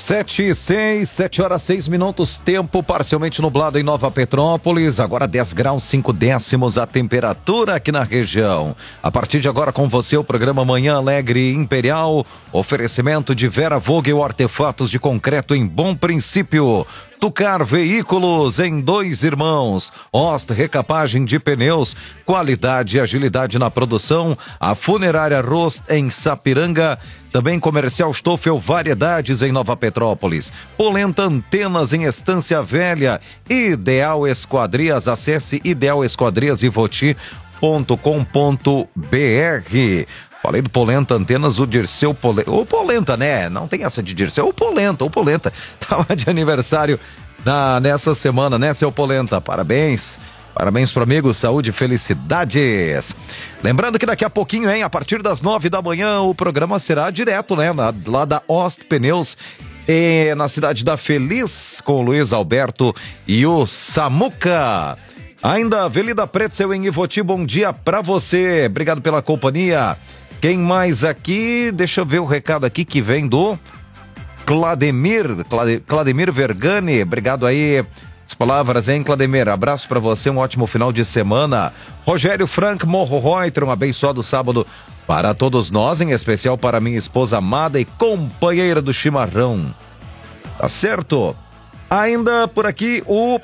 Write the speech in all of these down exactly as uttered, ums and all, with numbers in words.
Sete e seis, sete horas seis minutos, tempo parcialmente nublado em Nova Petrópolis, agora dez graus cinco décimos a temperatura aqui na região. A partir de agora com você o programa Manhã Alegre Imperial, oferecimento de Vera Vogel Artefatos de Concreto em Bom Princípio. Tucar Veículos em Dois Irmãos, Ost Recapagem de Pneus, qualidade e agilidade na produção, a Funerária Rost em Sapiranga, também Comercial Stoffel Variedades em Nova Petrópolis, Polenta Antenas em Estância Velha, Ideal Esquadrias, acesse ideal esquadrias e voti ponto com ponto br. Falei do Polenta Antenas, o Dirceu Polenta, o Polenta, né? Não tem essa de Dirceu, o Polenta, o Polenta. Tava de aniversário na, nessa semana, né, seu Polenta? Parabéns. Parabéns pro amigo, saúde e felicidades. Lembrando que daqui a pouquinho, hein, a partir das nove da manhã, o programa será direto, né, lá, lá da Ost Pneus, e na cidade da Feliz, com o Luiz Alberto e o Samuca. Ainda Avenida Pretzel em Ivoti, bom dia pra você. Obrigado pela companhia. Quem mais aqui? Deixa eu ver o recado aqui que vem do Clademir, Clade, Clademir Vergani. Obrigado aí. As palavras, hein, Clademir? Abraço pra você, um ótimo final de semana. Rogério Frank Morro Reuter, um abençoado sábado para todos nós, em especial para minha esposa amada e companheira do chimarrão. Tá certo? Ainda por aqui o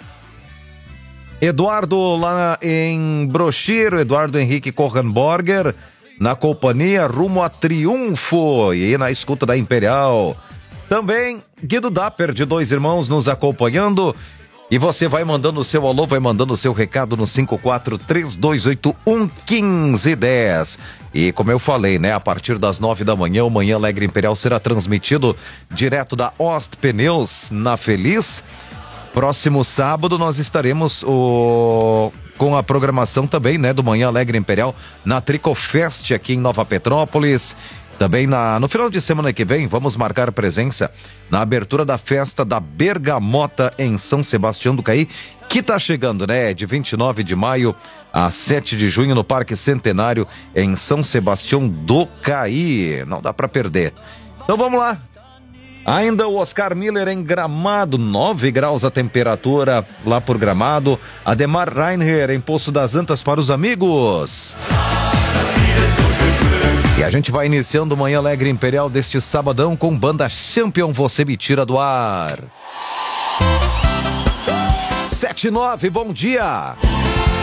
Eduardo lá em Brochir, Eduardo Henrique Korrenborger, na companhia rumo a Triunfo e na escuta da Imperial. Também Guido Dapper de Dois Irmãos nos acompanhando. E você vai mandando o seu alô, vai mandando o seu recado no cinco quatro três dois oito um um cinco um zero. E como eu falei, né, a partir das nove da manhã, o Manhã Alegre Imperial será transmitido direto da Ost Pneus na Feliz. Próximo sábado nós estaremos o... com a programação também, né, do Manhã Alegre Imperial na Tricofest aqui em Nova Petrópolis. Também na, no final de semana que vem, vamos marcar presença na abertura da festa da Bergamota em São Sebastião do Caí, que tá chegando, né? De vinte e nove de maio a sete de junho no Parque Centenário em São Sebastião do Caí. Não dá pra perder. Então vamos lá. Ainda o Oscar Miller em Gramado, nove graus a temperatura lá por Gramado. Ademar Reinher em Poço das Antas para os amigos. E a gente vai iniciando o Manhã Alegre Imperial deste sabadão com banda Champion, Você Me Tira do Ar. sete e nove, bom dia!